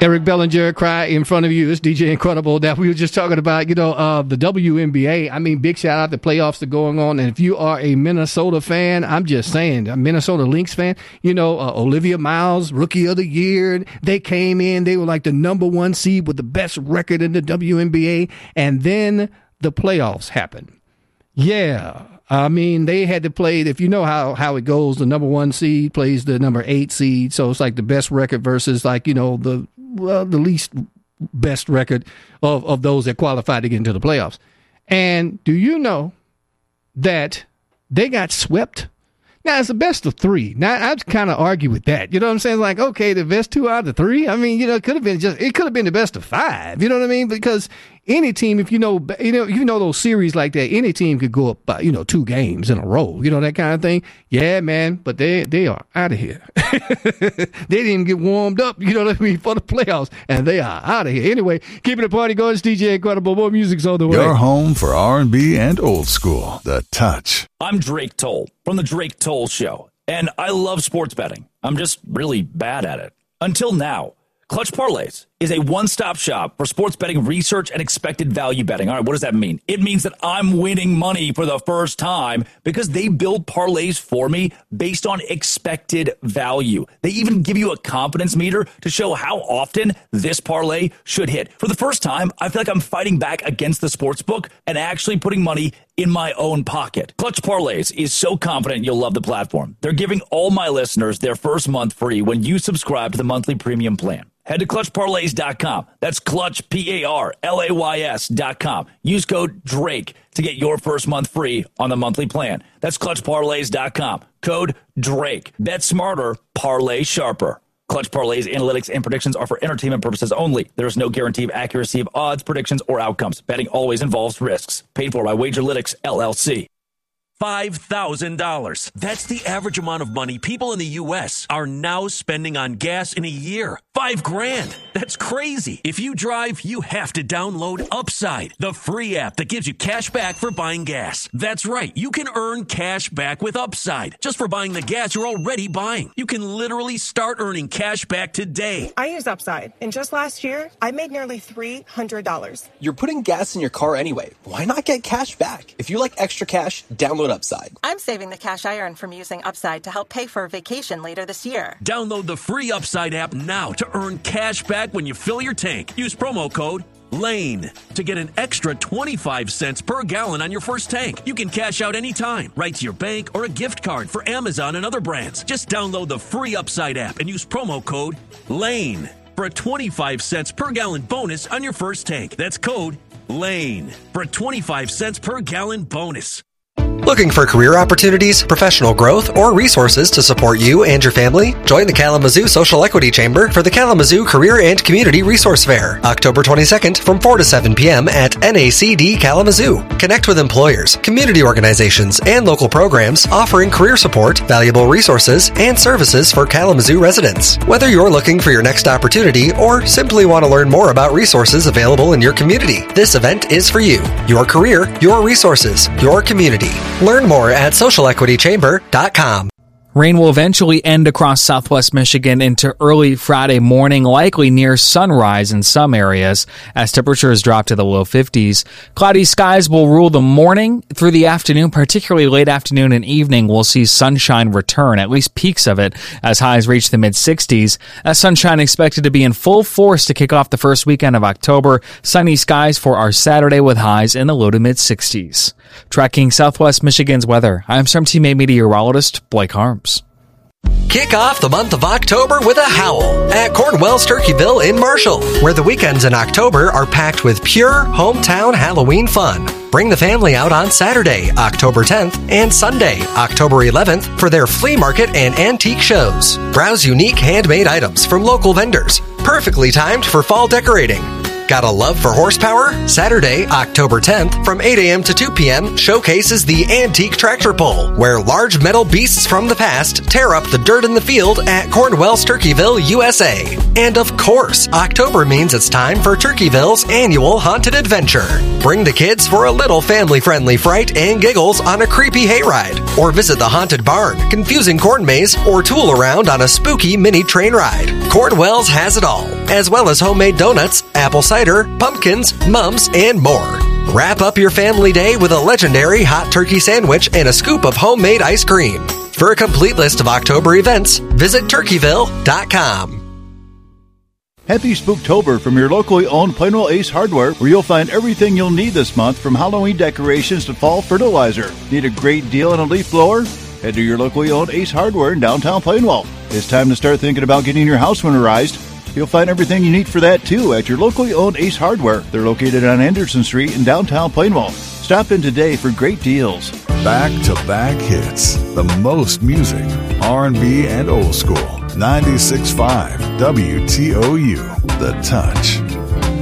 Eric Bellinger, cry in front of you. It's DJ Incredible. That we were just talking about, the WNBA. I mean, big shout out. The playoffs are going on. And if you are a Minnesota fan, I'm just saying, a Minnesota Lynx fan, Olivia Miles, Rookie of the Year. They came in. They were like the number one seed with the best record in the WNBA. And then the playoffs happened. Yeah. I mean, they had to play, if you know how it goes, the number one seed plays the number 8 seed. So it's like the best record versus the least best record of those that qualified to get into the playoffs. And do you know that they got swept? Now, it's the best of 3. Now, I'd kind of argue with that. You know what I'm saying? Like, okay, the best 2 out of 3. I mean, it could have been the best of 5. You know what I mean? Because any team, if you know those series like that, any team could go up by, 2 games in a row. You know, that kind of thing. Yeah, man, but they are out of here. They didn't even get warmed up, you know what I mean, for the playoffs, and they are out of here. Anyway, keeping the party going. It's DJ Incredible. More music's on the way. Your home for R&B and old school. The Touch. I'm Drake Toll from The Drake Toll Show, and I love sports betting. I'm just really bad at it. Until now. Clutch Parlays is a one-stop shop for sports betting research and expected value betting. All right, what does that mean? It means that I'm winning money for the first time because they build parlays for me based on expected value. They even give you a confidence meter to show how often this parlay should hit. For the first time, I feel like I'm fighting back against the sports book and actually putting money in my own pocket. Clutch Parlays is so confident you'll love the platform. They're giving all my listeners their first month free when you subscribe to the monthly premium plan. Head to ClutchParlays.com. That's Clutch, PARLAYS.com. Use code DRAKE to get your first month free on the monthly plan. That's ClutchParlays.com. Code DRAKE. Bet smarter, parlay sharper. Clutch Parlays analytics and predictions are for entertainment purposes only. There is no guarantee of accuracy of odds, predictions, or outcomes. Betting always involves risks. Paid for by Wagerlytics, LLC. $5,000. That's the average amount of money people in the U.S. are now spending on gas in a year. $5,000. That's crazy. If you drive, you have to download Upside, the free app that gives you cash back for buying gas. That's right. You can earn cash back with Upside just for buying the gas you're already buying. You can literally start earning cash back today. I use Upside, and just last year, I made nearly $300. You're putting gas in your car anyway. Why not get cash back? If you like extra cash, download Upside. I'm saving the cash I earn from using Upside to help pay for a vacation later this year. Download the free Upside app now to earn cash back when you fill your tank. Use promo code LANE to get an extra 25 cents per gallon on your first tank. You can cash out anytime, right to your bank or a gift card for Amazon and other brands. Just download the free Upside app and use promo code LANE for a 25 cents per gallon bonus on your first tank. That's code LANE for a 25 cents per gallon bonus. Looking for career opportunities, professional growth, or resources to support you and your family? Join the Kalamazoo Social Equity Chamber for the Kalamazoo Career and Community Resource Fair, October 22nd from 4 to 7 p.m. at NACD Kalamazoo. Connect with employers, community organizations, and local programs offering career support, valuable resources, and services for Kalamazoo residents. Whether you're looking for your next opportunity or simply want to learn more about resources available in your community, this event is for you. Your career, your resources, your community. Learn more at socialequitychamber.com. Rain will eventually end across southwest Michigan into early Friday morning, likely near sunrise in some areas, as temperatures drop to the low 50s. Cloudy skies will rule the morning through the afternoon, particularly late afternoon and evening. We'll see sunshine return, at least peaks of it, as highs reach the mid-60s. That sunshine expected to be in full force to kick off the first weekend of October. Sunny skies for our Saturday with highs in the low to mid-60s. Tracking southwest Michigan's weather, I'm Storm Team 8 meteorologist Blake Harms. Kick off the month of October with a howl at Cornwell's Turkeyville in Marshall, where the weekends in October are packed with pure hometown Halloween fun. Bring the family out on Saturday, October 10th, and Sunday, October 11th, for their flea market and antique shows. Browse unique handmade items from local vendors, perfectly timed for fall decorating. Got a love for horsepower? Saturday, October 10th, from 8 a.m. to 2 p.m., showcases the Antique Tractor Pull, where large metal beasts from the past tear up the dirt in the field at Cornwell's Turkeyville, USA. And of course, October means it's time for Turkeyville's annual Haunted Adventure. Bring the kids for a little family-friendly fright and giggles on a creepy hayride, or visit the Haunted Barn, confusing corn maze, or tool around on a spooky mini train ride. Cornwell's has it all, as well as homemade donuts, apple cider, pumpkins, mums, and more. Wrap up your family day with a legendary hot turkey sandwich and a scoop of homemade ice cream. For a complete list of October events, visit Turkeyville.com. Happy Spooktober from your locally owned Plainwell Ace Hardware, where you'll find everything you'll need this month, from Halloween decorations to fall fertilizer. Need a great deal on a leaf blower? Head to your locally owned Ace Hardware in downtown Plainwell. It's time to start thinking about getting your house winterized. You'll find everything you need for that, too, at your locally owned Ace Hardware. They're located on Anderson Street in downtown Plainwell. Stop in today for great deals. Back-to-back hits. The most music, R&B and old school. 96.5 WTOU. The Touch.